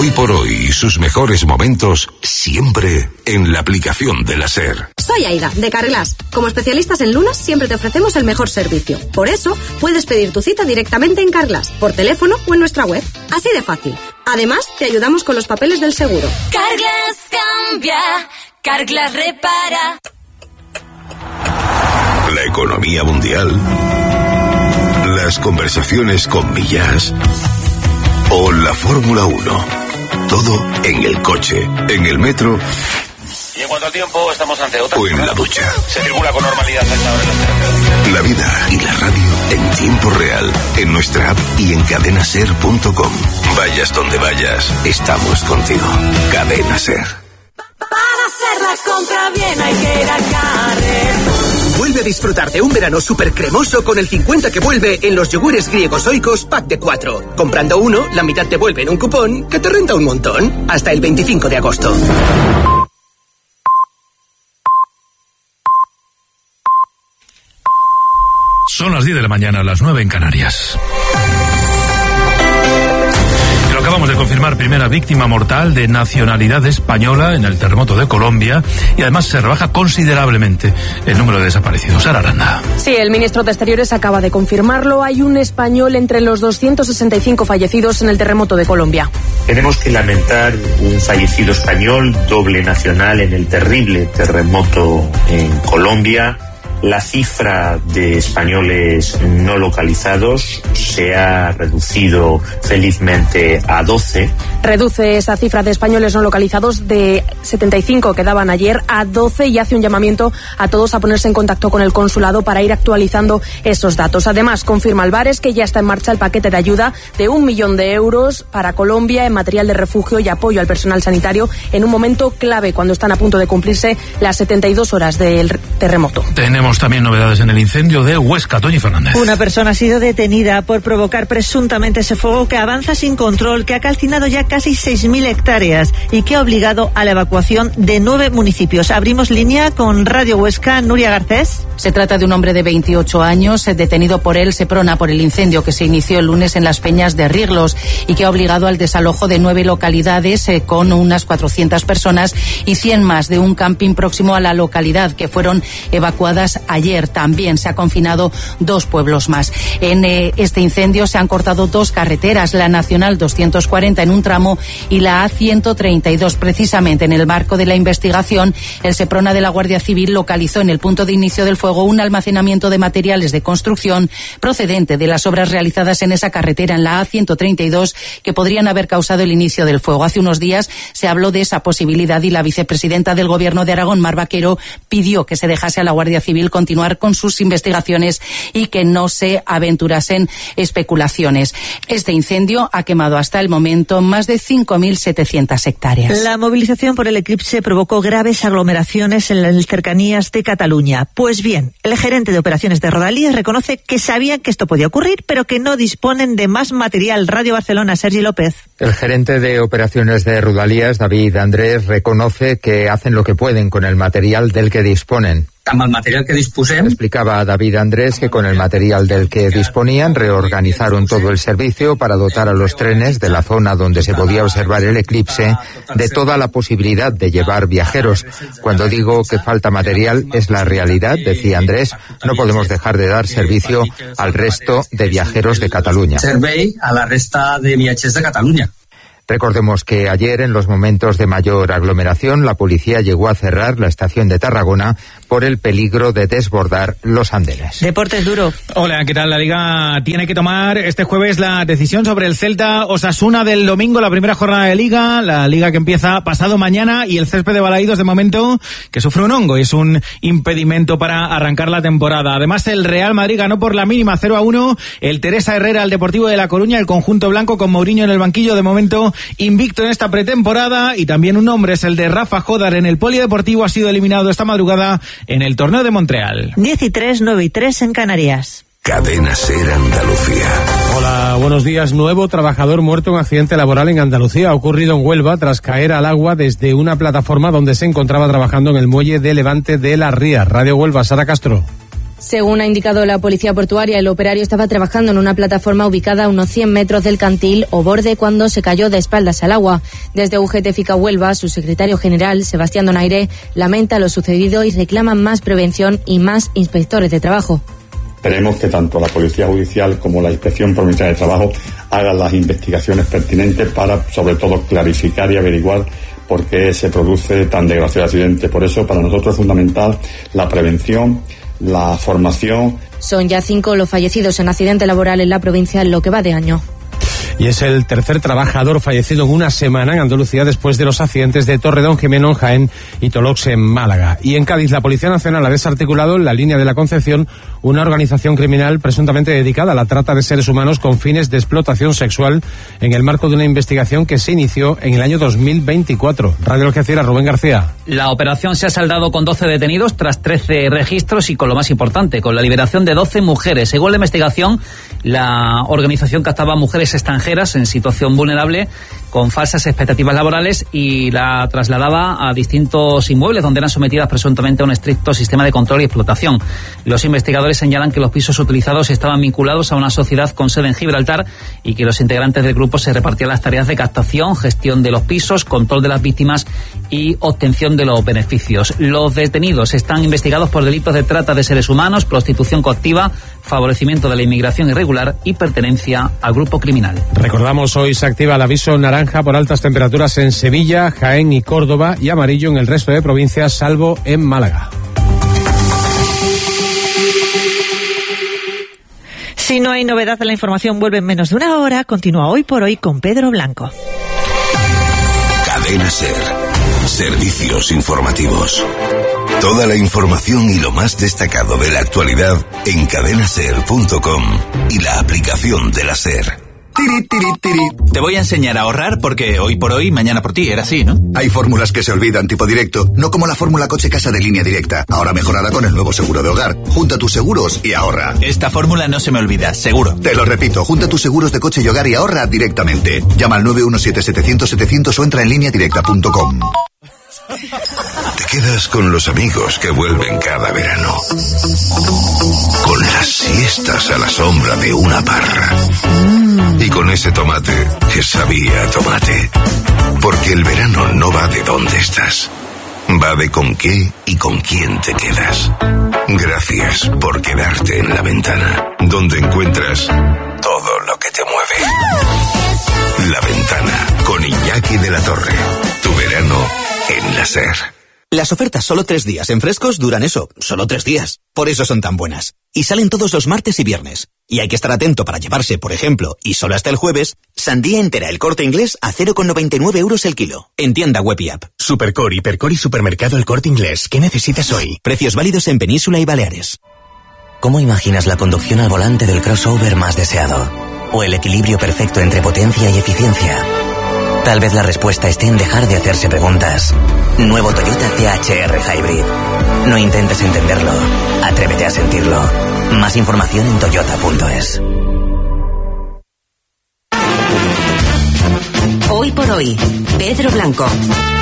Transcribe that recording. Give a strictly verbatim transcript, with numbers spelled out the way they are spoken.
Hoy por hoy y sus mejores momentos siempre en la aplicación de la SER. Soy Aida, de Carglass. Como especialistas en lunas siempre te ofrecemos el mejor servicio. Por eso puedes pedir tu cita directamente en Carglass, por teléfono o en nuestra web. Así de fácil. Además, te ayudamos con los papeles del seguro. Carglass cambia, Carglass repara. La economía mundial, las conversaciones con Millas o la Fórmula uno. Todo en el coche, en el metro. Y en cuanto al tiempo, estamos ante otra. O en la ducha. Se circula con normalidad a esta hora en las carreteras. La vida y la radio en tiempo real, en nuestra app y en cadena ser punto com. Vayas donde vayas, estamos contigo. Cadena Ser. Para hacer la compra bien hay que ir a Carrefour. Vuelve a disfrutar de un verano súper cremoso con el cincuenta que vuelve en los yogures griegos Oikos pack de cuatro. Comprando uno, la mitad te vuelve en un cupón que te renta un montón. Hasta el veinticinco de agosto. Son las diez de la mañana, las nueve en Canarias. Lo acabamos de confirmar, primera víctima mortal de nacionalidad española en el terremoto de Colombia, y además se rebaja considerablemente el número de desaparecidos. Sara Aranda. Sí, el ministro de Exteriores acaba de confirmarlo. Hay un español entre los doscientos sesenta y cinco fallecidos en el terremoto de Colombia. Tenemos que lamentar un fallecido español, doble nacional, en el terrible terremoto en Colombia. La cifra de españoles no localizados se ha reducido felizmente a doce. Reduce esa cifra de españoles no localizados de setenta y cinco que daban ayer a doce y hace un llamamiento a todos a ponerse en contacto con el consulado para ir actualizando esos datos. Además, confirma Álvarez que ya está en marcha el paquete de ayuda de un millón de euros para Colombia en material de refugio y apoyo al personal sanitario en un momento clave cuando están a punto de cumplirse las setenta y dos horas del terremoto. Tenemos también novedades en el incendio de Huesca. Toñi Fernández. Una persona ha sido detenida por provocar presuntamente ese fuego que avanza sin control, que ha calcinado ya casi seis mil hectáreas y que ha obligado a la evacuación de nueve municipios. Abrimos línea con Radio Huesca. Nuria Garcés. Se trata de un hombre de veintiocho años, detenido por el Seprona por el incendio que se inició el lunes en las Peñas de Riglos y que ha obligado al desalojo de nueve localidades eh, con unas cuatrocientas personas y cien más de un camping próximo a la localidad, que fueron evacuadas ayer. También se ha confinado dos pueblos más. En eh, este incendio se han cortado dos carreteras, la Nacional doscientos cuarenta en un tramo y la A ciento treinta y dos. Precisamente en el marco de la investigación, el Seprona de la Guardia Civil localizó en el punto de inicio del fuego un almacenamiento de materiales de construcción procedente de las obras realizadas en esa carretera, en la A ciento treinta y dos, que podrían haber causado el inicio del fuego. Hace unos días se habló de esa posibilidad y la vicepresidenta del Gobierno de Aragón, Mar Vaquero, pidió que se dejase a la Guardia Civil continuar con sus investigaciones y que no se aventurasen especulaciones. Este incendio ha quemado hasta el momento más de cinco mil setecientas hectáreas. La movilización por el eclipse provocó graves aglomeraciones en las cercanías de Cataluña. Pues bien, el gerente de operaciones de Rodalías reconoce que sabían que esto podía ocurrir, pero que no disponen de más material. Radio Barcelona, Sergi López. El gerente de operaciones de Rodalías, David Andrés, reconoce que hacen lo que pueden con el material del que disponen. Amb el material que disposem. Explicaba a David Andrés que con el material del que disponían reorganizaron todo el servicio para dotar a los trenes de la zona donde se podía observar el eclipse de toda la posibilidad de llevar viajeros. Cuando digo que falta material es la realidad, decía Andrés, no podemos dejar de dar servicio al resto de viajeros de Cataluña. Servei a la resta de viatgers de Catalunya. Recordemos que ayer, en los momentos de mayor aglomeración, la policía llegó a cerrar la estación de Tarragona por el peligro de desbordar los andenes. Deportes Duro. Hola, ¿qué tal? La Liga tiene que tomar este jueves la decisión sobre el Celta Osasuna del domingo, la primera jornada de Liga, la Liga que empieza pasado mañana, y el césped de Balaídos de momento que sufre un hongo y es un impedimento para arrancar la temporada. Además, el Real Madrid ganó por la mínima cero a uno, el Teresa Herrera al Deportivo de La Coruña, el conjunto blanco con Mourinho en el banquillo de momento invicto en esta pretemporada, y también un nombre es el de Rafa Jodar en el Polideportivo, ha sido eliminado esta madrugada en el torneo de Montreal. diez y tres, nueve y tres en Canarias. Cadena Ser Andalucía. Hola, buenos días. Nuevo trabajador muerto en accidente laboral en Andalucía. Ha ocurrido en Huelva tras caer al agua desde una plataforma donde se encontraba trabajando en el muelle de Levante de Las Rías. Radio Huelva, Sara Castro. Según ha indicado la policía portuaria, el operario estaba trabajando en una plataforma ubicada a unos cien metros del cantil o borde cuando se cayó de espaldas al agua. Desde U G T FICA Huelva, su secretario general, Sebastián Donaire, lamenta lo sucedido y reclama más prevención y más inspectores de trabajo. Esperemos que tanto la Policía Judicial como la Inspección Provincial de Trabajo hagan las investigaciones pertinentes para, sobre todo, clarificar y averiguar por qué se produce tan desgraciado accidente. Por eso, para nosotros es fundamental la prevención, la formación. Son ya cinco los fallecidos en accidente laboral en la provincia en lo que va de año. Y es el tercer trabajador fallecido en una semana en Andalucía después de los accidentes de Torredón-Jimeno en Jaén y Tolox en Málaga. Y en Cádiz, la Policía Nacional ha desarticulado en la línea de la Concepción una organización criminal presuntamente dedicada a la trata de seres humanos con fines de explotación sexual en el marco de una investigación que se inició en el año dos mil veinticuatro. Radio Algeciras, Rubén García. La operación se ha saldado con doce detenidos tras trece registros y, con lo más importante, con la liberación de doce mujeres. Según la investigación, la organización captaba mujeres extranjeras en situación vulnerable con falsas expectativas laborales y la trasladaba a distintos inmuebles donde eran sometidas presuntamente a un estricto sistema de control y explotación. Los investigadores señalan que los pisos utilizados estaban vinculados a una sociedad con sede en Gibraltar y que los integrantes del grupo se repartían las tareas de captación, gestión de los pisos, control de las víctimas y obtención de los beneficios. Los detenidos están investigados por delitos de trata de seres humanos, prostitución coactiva, favorecimiento de la inmigración irregular y pertenencia al grupo criminal. Recordamos, hoy se activa el aviso naranja por altas temperaturas en Sevilla, Jaén y Córdoba y amarillo en el resto de provincias, salvo en Málaga. Si no hay novedad en la información, vuelve en menos de una hora. Continúa Hoy por Hoy con Pedro Blanco. Cadena SER. Servicios informativos. Toda la información y lo más destacado de la actualidad en cadena ser punto com y la aplicación de la SER. Tiri, tiri, tiri. Te voy a enseñar a ahorrar porque hoy por hoy, mañana por ti, era así, ¿no? Hay fórmulas que se olvidan, tipo directo, no como la fórmula coche casa de Línea Directa, ahora mejorada con el nuevo seguro de hogar. Junta tus seguros y ahorra. Esta fórmula no se me olvida, seguro. Te lo repito, junta tus seguros de coche y hogar y ahorra directamente. Llama al nueve uno siete, setecientos, setecientos o entra en línea directa punto com. Te quedas con los amigos que vuelven cada verano, con las siestas a la sombra de una parra y con ese tomate que sabía a tomate. Porque el verano no va de dónde estás, va de con qué y con quién te quedas. Gracias por quedarte en La Ventana, donde encuentras todo lo que te mueve. La Ventana, con Iñaki de la Torre. Tu verano en la SER. Las ofertas solo tres días en Frescos duran eso, solo tres días. Por eso son tan buenas. Y salen todos los martes y viernes. Y hay que estar atento para llevarse, por ejemplo, y solo hasta el jueves, sandía entera El Corte Inglés a cero coma noventa y nueve euros el kilo. En tienda web y app. Supercore, Hipercore y Supermercado El Corte Inglés. ¿Qué necesitas hoy? Precios válidos en Península y Baleares. ¿Cómo imaginas la conducción al volante del crossover más deseado? ¿O el equilibrio perfecto entre potencia y eficiencia? Tal vez la respuesta esté en dejar de hacerse preguntas. Nuevo Toyota C H R Hybrid. No intentes entenderlo. Atrévete a sentirlo. Más información en toyota punto es. Hoy por Hoy, Pedro Blanco.